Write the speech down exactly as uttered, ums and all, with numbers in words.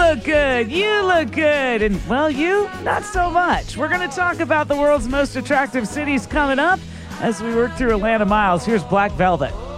look good. You look good. And, well, you, not so much. We're going to talk about the world's most attractive cities coming up as we work through Atlanta Miles. Here's Black Velvet.